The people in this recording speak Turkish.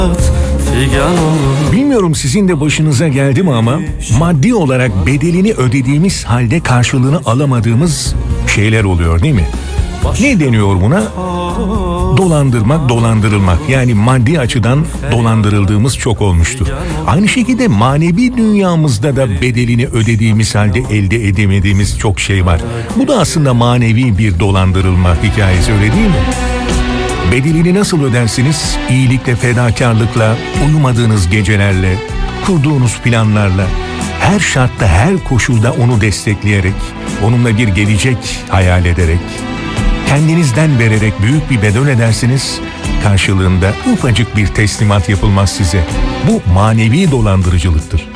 Bilmiyorum sizin de başınıza geldi mi ama maddi olarak bedelini ödediğimiz halde karşılığını alamadığımız şeyler oluyor değil mi? Ne deniyor buna? Dolandırmak, dolandırılmak. Yani maddi açıdan dolandırıldığımız çok olmuştur. Aynı şekilde manevi dünyamızda da bedelini ödediğimiz halde elde edemediğimiz çok şey var. Bu da aslında manevi bir dolandırılma hikayesi, öyle değil mi? Bedelini nasıl ödersiniz? İyilikle, fedakarlıkla, uyumadığınız gecelerle, kurduğunuz planlarla, her şartta, her koşulda onu destekleyerek, onunla bir gelecek hayal ederek, kendinizden vererek büyük bir bedel ödersiniz, karşılığında ufacık bir teslimat yapılmaz size. Bu manevi dolandırıcılıktır.